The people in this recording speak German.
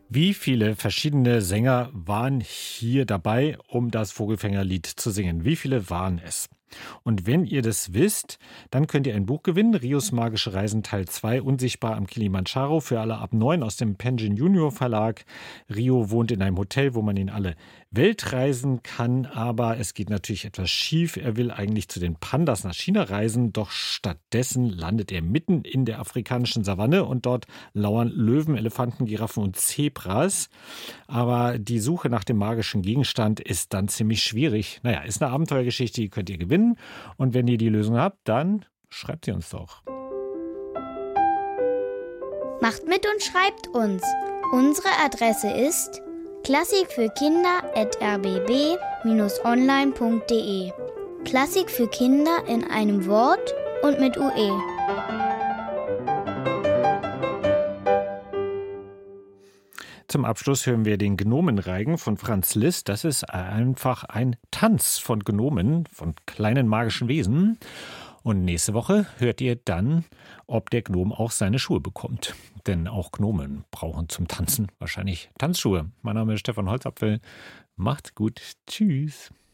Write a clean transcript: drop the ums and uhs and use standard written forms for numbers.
Wie viele verschiedene Sänger waren hier dabei, um das Vogelfängerlied zu singen? Wie viele waren es? Und wenn ihr das wisst, dann könnt ihr ein Buch gewinnen. Rios magische Reisen Teil 2, Unsichtbar am Kilimanjaro, für alle ab 9 aus dem Penguin Junior Verlag. Rio wohnt in einem Hotel, wo man in alle Welt reisen kann, aber es geht natürlich etwas schief. Er will eigentlich zu den Pandas nach China reisen, doch stattdessen landet er mitten in der afrikanischen Savanne und dort lauern Löwen, Elefanten, Giraffen und Zebras. Aber die Suche nach dem magischen Gegenstand ist dann ziemlich schwierig. Naja, ist eine Abenteuergeschichte, die könnt ihr gewinnen. Und wenn ihr die Lösung habt, dann schreibt sie uns doch. Macht mit und schreibt uns. Unsere Adresse ist klassikfürkinder@rbb-online.de. Klassik für Kinder in einem Wort und mit UE. Zum Abschluss hören wir den Gnomenreigen von Franz Liszt. Das ist einfach ein Tanz von Gnomen, von kleinen magischen Wesen. Und nächste Woche hört ihr dann, ob der Gnom auch seine Schuhe bekommt. Denn auch Gnomen brauchen zum Tanzen wahrscheinlich Tanzschuhe. Mein Name ist Stefan Holzapfel. Macht's gut. Tschüss.